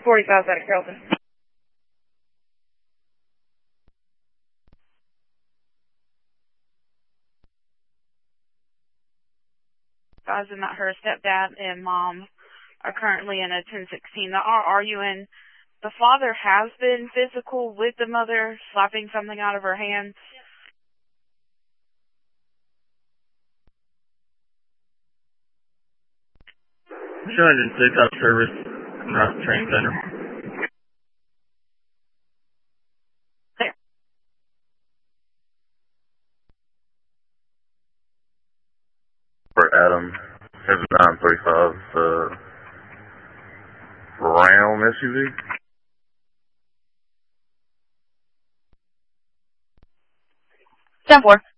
45 out of Carrollton. Advising that her stepdad and mom are currently in a 1016. They are arguing. The father has been physical with the mother, slapping something out of her hands. Joined in State Service, not Training Center. For Adam, 7935, Brown SUV. 10-4.